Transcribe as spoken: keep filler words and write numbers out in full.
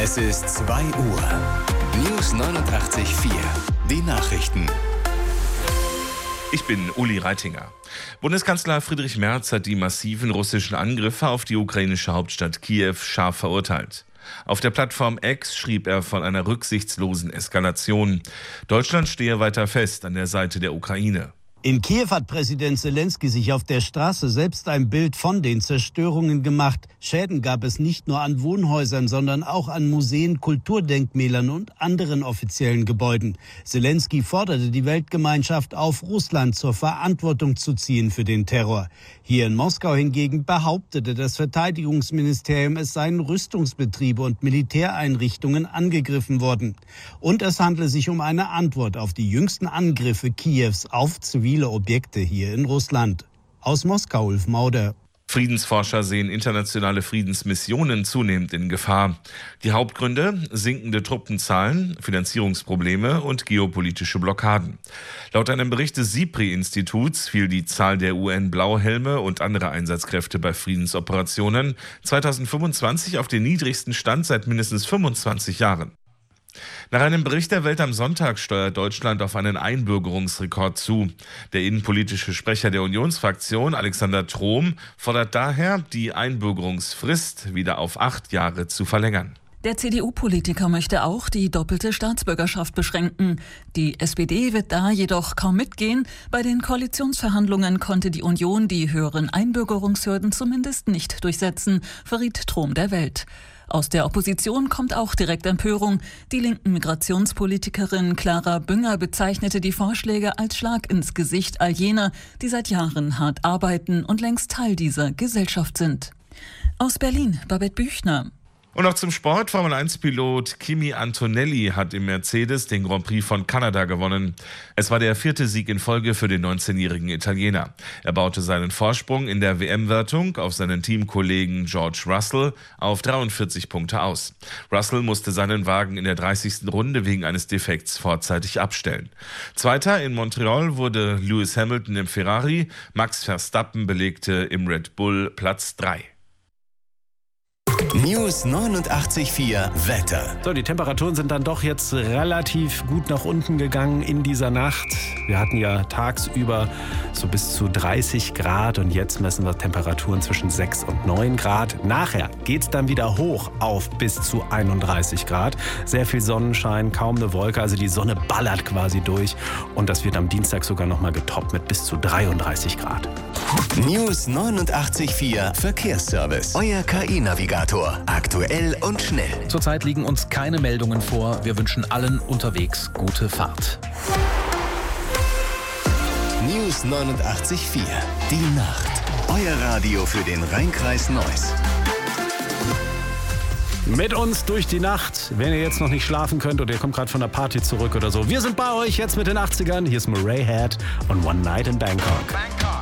Es ist zwei Uhr. News neunundachtzig Komma vier. Die Nachrichten. Ich bin Uli Reitinger. Bundeskanzler Friedrich Merz hat die massiven russischen Angriffe auf die ukrainische Hauptstadt Kiew scharf verurteilt. Auf der Plattform X schrieb er von einer rücksichtslosen Eskalation. Deutschland stehe weiter fest an der Seite der Ukraine. In Kiew hat Präsident Selenskyj sich auf der Straße selbst ein Bild von den Zerstörungen gemacht. Schäden gab es nicht nur an Wohnhäusern, sondern auch an Museen, Kulturdenkmälern und anderen offiziellen Gebäuden. Selenskyj forderte die Weltgemeinschaft auf, Russland zur Verantwortung zu ziehen für den Terror. Hier in Moskau hingegen behauptete das Verteidigungsministerium, es seien Rüstungsbetriebe und Militäreinrichtungen angegriffen worden. Und es handle sich um eine Antwort auf die jüngsten Angriffe Kiews auf zivile Objekte hier in Russland. Aus Moskau, Ulf Mauder. Friedensforscher sehen internationale Friedensmissionen zunehmend in Gefahr. Die Hauptgründe: sinkende Truppenzahlen, Finanzierungsprobleme und geopolitische Blockaden. Laut einem Bericht des SIPRI-Instituts fiel die Zahl der U N-Blauhelme und anderer Einsatzkräfte bei Friedensoperationen zweitausendfünfundzwanzig auf den niedrigsten Stand seit mindestens fünfundzwanzig Jahren. Nach einem Bericht der Welt am Sonntag steuert Deutschland auf einen Einbürgerungsrekord zu. Der innenpolitische Sprecher der Unionsfraktion, Alexander Trom, fordert daher, die Einbürgerungsfrist wieder auf acht Jahre zu verlängern. Der C D U-Politiker möchte auch die doppelte Staatsbürgerschaft beschränken. Die S P D wird da jedoch kaum mitgehen. Bei den Koalitionsverhandlungen konnte die Union die höheren Einbürgerungshürden zumindest nicht durchsetzen, verriet Trom der Welt. Aus der Opposition kommt auch direkt Empörung. Die linken Migrationspolitikerin Clara Bünger bezeichnete die Vorschläge als Schlag ins Gesicht all jener, die seit Jahren hart arbeiten und längst Teil dieser Gesellschaft sind. Aus Berlin, Babette Büchner. Und noch zum Sport. Formel eins Pilot Kimi Antonelli hat im Mercedes den Grand Prix von Kanada gewonnen. Es war der vierte Sieg in Folge für den neunzehnjährigen Italiener. Er baute seinen Vorsprung in der W M-Wertung auf seinen Teamkollegen George Russell auf dreiundvierzig Punkte aus. Russell musste seinen Wagen in der dreißigsten Runde wegen eines Defekts vorzeitig abstellen. Zweiter in Montreal wurde Lewis Hamilton im Ferrari. Max Verstappen belegte im Red Bull Platz drei. News neunundachtzig Komma vier Wetter. So, die Temperaturen sind dann doch jetzt relativ gut nach unten gegangen in dieser Nacht. Wir hatten ja tagsüber so bis zu dreißig Grad und jetzt messen wir Temperaturen zwischen sechs und neun Grad. Nachher geht es dann wieder hoch auf bis zu einunddreißig Grad. Sehr viel Sonnenschein, kaum eine Wolke, also die Sonne ballert quasi durch. Und das wird am Dienstag sogar nochmal getoppt mit bis zu dreiunddreißig Grad. News neunundachtzig Komma vier Verkehrsservice. Euer K I-Navigator. Aktuell und schnell. Zurzeit liegen uns keine Meldungen vor. Wir wünschen allen unterwegs gute Fahrt. News neunundachtzig Komma vier. Die Nacht. Euer Radio für den Rhein-Kreis Neuss. Mit uns durch die Nacht, wenn ihr jetzt noch nicht schlafen könnt oder ihr kommt gerade von der Party zurück oder so. Wir sind bei euch jetzt mit den achtzigern. Hier ist Murray Head und One Night in Bangkok. Bangkok.